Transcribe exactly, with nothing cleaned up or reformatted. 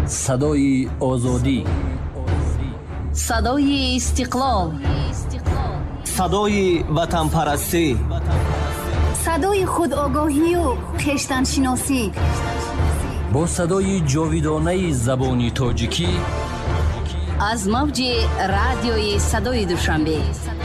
صدای آزادی، صدای استقلال، صدای وطن پرستی، صدای خودآگاهی و خویشتن‌شناسی. با صدای جاودانه زبان تاجیکی از موج رادیوی صدای دوشنبه